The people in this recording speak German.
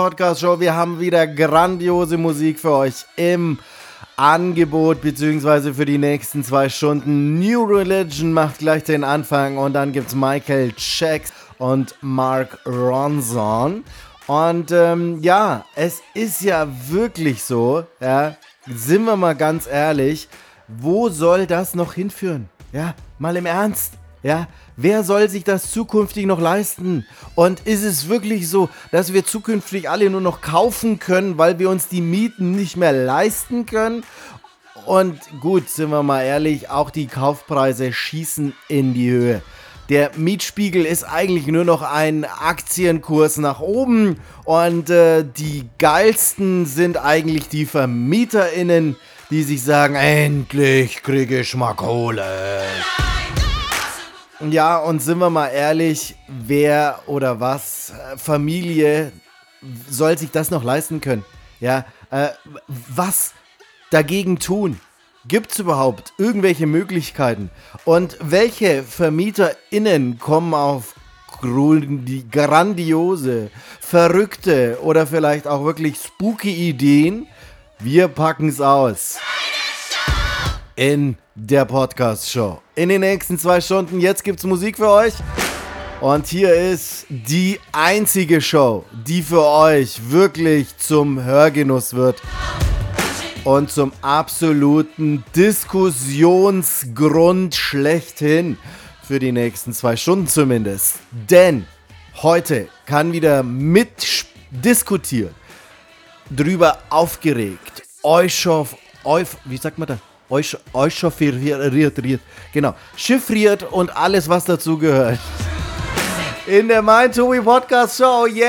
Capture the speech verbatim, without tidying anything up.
Podcast-Show. Wir haben wieder grandiose Musik für euch im Angebot, beziehungsweise für die nächsten zwei Stunden. New Religion macht gleich den Anfang und dann gibt's Michael Checks und Mark Ronson. Und ähm, ja, es ist ja wirklich so, ja, sind wir mal ganz ehrlich, wo soll das noch hinführen? Ja, mal im Ernst, ja, wer soll sich das zukünftig noch leisten? Und ist es wirklich so, dass wir zukünftig alle nur noch kaufen können, weil wir uns die Mieten nicht mehr leisten können? Und gut, sind wir mal ehrlich, auch die Kaufpreise schießen in die Höhe. Der Mietspiegel ist eigentlich nur noch ein Aktienkurs nach oben und äh, die geilsten sind eigentlich die VermieterInnen, die sich sagen, endlich kriege ich mal Kohle. Ja, und sind wir mal ehrlich, wer oder was, Familie, soll sich das noch leisten können? Ja, äh, was dagegen tun? Gibt es überhaupt irgendwelche Möglichkeiten? Und welche VermieterInnen kommen auf die grandiose, verrückte oder vielleicht auch wirklich spooky Ideen? Wir packen es aus in der Podcast-Show. In den nächsten zwei Stunden, jetzt gibt's Musik für euch. Und hier ist die einzige Show, die für euch wirklich zum Hörgenuss wird. Und zum absoluten Diskussionsgrund schlechthin. Für die nächsten zwei Stunden zumindest. Denn heute kann wieder mitdiskutiert, drüber aufgeregt, euschof, euf, wie sagt man da? Euch, euchoffiert, genau, chiffriert und alles, was dazu gehört. In der Mein Tobi Podcast Show, yeah!